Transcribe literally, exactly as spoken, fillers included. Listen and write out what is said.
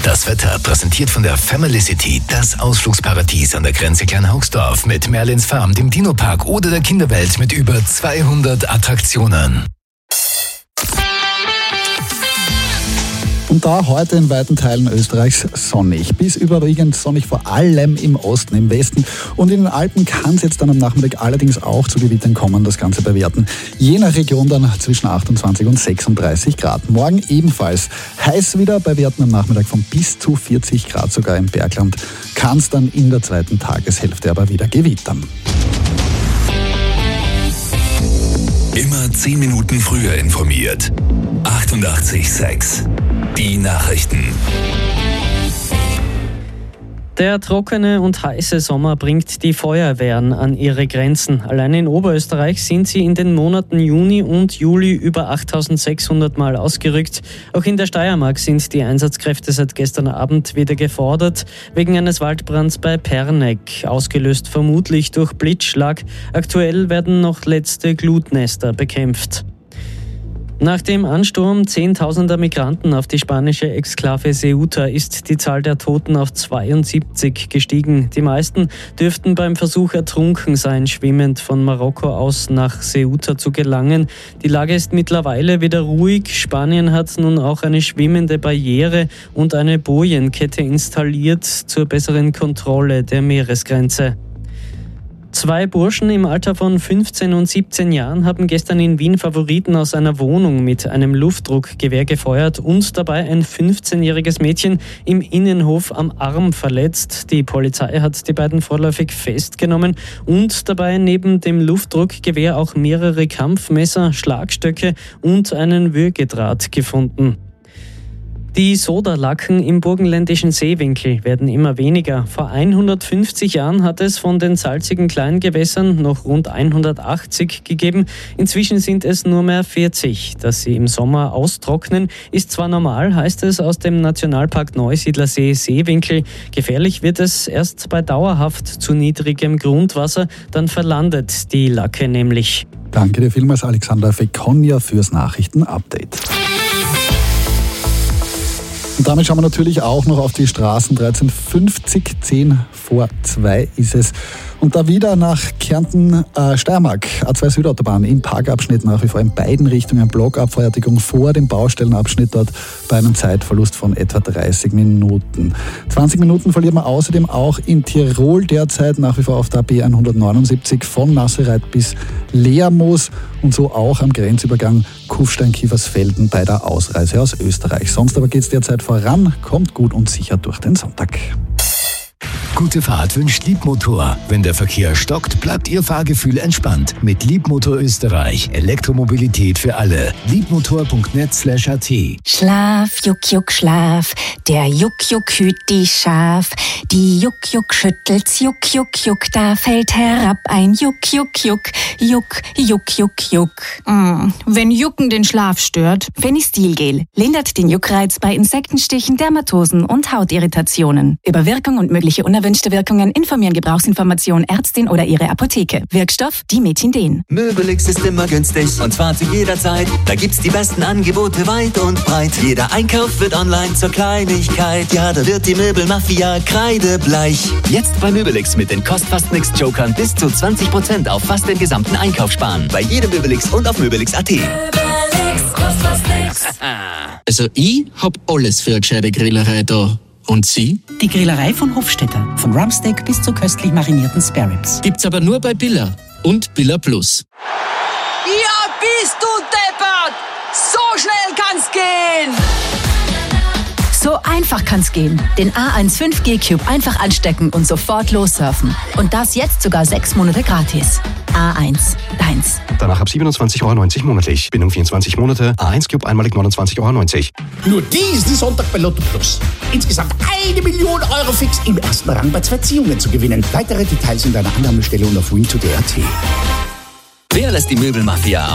Das Wetter präsentiert von der Family City, das Ausflugsparadies an der Grenze Kleinhaugsdorf mit Merlins Farm, dem Dino-Park oder der Kinderwelt mit über zweihundert Attraktionen. Und da heute in weiten Teilen Österreichs sonnig. Bis überwiegend sonnig, vor allem im Osten, im Westen. Und in den Alpen kann es jetzt dann am Nachmittag allerdings auch zu Gewittern kommen, das Ganze bei Werten. Je nach Region dann zwischen achtundzwanzig und sechsunddreißig Grad. Morgen ebenfalls heiß wieder, bei Werten am Nachmittag von bis zu vierzig Grad sogar im Bergland. Kann es dann in der zweiten Tageshälfte aber wieder gewittern. Immer zehn Minuten früher informiert. achtundachtzig Komma sechs. Die Nachrichten. Der trockene und heiße Sommer bringt die Feuerwehren an ihre Grenzen. Allein in Oberösterreich sind sie in den Monaten Juni und Juli über achttausendsechshundert Mal ausgerückt. Auch in der Steiermark sind die Einsatzkräfte seit gestern Abend wieder gefordert, wegen eines Waldbrands bei Perneck, ausgelöst vermutlich durch Blitzschlag. Aktuell werden noch letzte Glutnester bekämpft. Nach dem Ansturm zehntausender Migranten auf die spanische Exklave Ceuta ist die Zahl der Toten auf zweiundsiebzig gestiegen. Die meisten dürften beim Versuch ertrunken sein, schwimmend von Marokko aus nach Ceuta zu gelangen. Die Lage ist mittlerweile wieder ruhig. Spanien hat nun auch eine schwimmende Barriere und eine Bojenkette installiert zur besseren Kontrolle der Meeresgrenze. Zwei Burschen im Alter von fünfzehn und siebzehn Jahren haben gestern in Wien Favoriten aus einer Wohnung mit einem Luftdruckgewehr gefeuert und dabei ein fünfzehnjähriges Mädchen im Innenhof am Arm verletzt. Die Polizei hat die beiden vorläufig festgenommen und dabei neben dem Luftdruckgewehr auch mehrere Kampfmesser, Schlagstöcke und einen Würgedraht gefunden. Die Sodalacken im burgenländischen Seewinkel werden immer weniger. Vor hundertfünfzig Jahren hat es von den salzigen Kleingewässern noch rund hundertachtzig gegeben. Inzwischen sind es nur mehr vierzig. Dass sie im Sommer austrocknen, ist zwar normal, heißt es aus dem Nationalpark Neusiedlersee Seewinkel. Gefährlich wird es erst bei dauerhaft zu niedrigem Grundwasser, dann verlandet die Lacke nämlich. Danke dir vielmals, Alexander Fekonja, fürs Nachrichtenupdate. Und damit schauen wir natürlich auch noch auf die Straßen. dreizehn fünfzig, zehn vor zwei ist es. Und da wieder nach Kärnten, äh, Steiermark, A zwei Südautobahn im Parkabschnitt nach wie vor in beiden Richtungen. Blockabfertigung vor dem Baustellenabschnitt dort bei einem Zeitverlust von etwa dreißig Minuten. zwanzig Minuten verliert man außerdem auch in Tirol derzeit nach wie vor auf der B hundertneunundsiebzig von Nassereit bis Leermoos und so auch am Grenzübergang Kufstein-Kiefersfelden bei der Ausreise aus Österreich. Sonst aber geht es derzeit voran, kommt gut und sicher durch den Sonntag. Gute Fahrt wünscht Liebmotor. Wenn der Verkehr stockt, bleibt Ihr Fahrgefühl entspannt. Mit Liebmotor Österreich. Elektromobilität für alle. liebmotor punkt net slash a t. Schlaf, Juck, Juck, Schlaf. Der Juck, Juck hüt die Schaf. Die Juck, Juck schüttelt's, Juck, Juck, Juck. Da fällt herab ein Juck, Juck, Juck. Juck, Juck, Juck, Juck. Mm, wenn Jucken den Schlaf stört. Fenistilgel lindert den Juckreiz bei Insektenstichen, Dermatosen und Hautirritationen. Über Wirkung und mögliche unerwünschte Wirkungen informieren Gebrauchsinformation Ärztin oder Ihre Apotheke. Wirkstoff Dimetindin. Möbelix ist immer günstig und zwar zu jeder Zeit. Da gibt's die besten Angebote weit und breit. Jeder Einkauf wird online zur Kleinigkeit. Ja, da wird die Möbelmafia kreidebleich. Jetzt bei Möbelix mit den Kost-Fast-Nix-Jokern bis zu zwanzig Prozent auf fast den gesamten Einkauf sparen. Bei jedem Möbelix und auf möbelix punkt a t. Möbelix, kost fast nix. Also ich hab alles für eine gescheite Grillerei da. Und Sie? Die Grillerei von Hofstetter. Von Rumpsteak bis zu köstlich marinierten Spareribs. Gibt's aber nur bei Billa und Billa Plus. Ja, bist du deppert! So schnell kann's gehen! So einfach kann's gehen. Den A eins fünf G Cube einfach anstecken und sofort lossurfen. Und das jetzt sogar sechs Monate gratis. A eins, deins. Danach ab siebenundzwanzig Euro neunzig monatlich. Bindung vierundzwanzig Monate. A eins Cube einmalig neunundzwanzig Euro neunzig. Nur diesen Sonntag bei Lotto Plus. Insgesamt eine Million Euro fix im ersten Rang bei zwei Ziehungen zu gewinnen. Weitere Details in deiner Annahmestelle und auf win to d punkt a t. Wer lässt die Möbelmafia